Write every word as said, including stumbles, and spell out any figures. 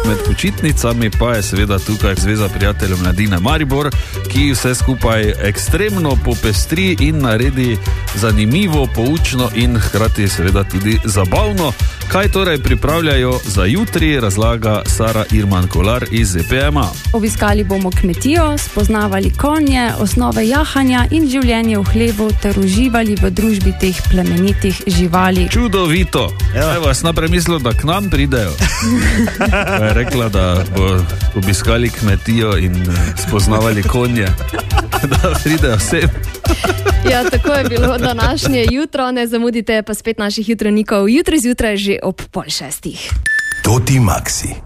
med počitnicami pa je seveda tukaj Zveza prijateljev mladine Maribor, ki vse skupaj ekstremno popestri in naredi zanimivo, poučno in hkrati seveda tudi zabavno. Kaj torej pripravljajo za jutri, razlaga Sara Irman Kolar iz Z P M A. Obiskali bomo kmetijo, spoznavali konje, osnove jahanja in življenje v hlevu ter uživali v družbi teh plemenitih živali. Čudovito! Evo, jaz naprej mislil, da k nam pridejo. Je rekla, da bo obiskali kmetijo in spoznavali konje. Da pridejo vsem. Ja, tako je bilo današnje jutro. Ne zamudite pa spet naših jutrovnikov jutri zjutraj že ob pol šestih. Toti Maxi.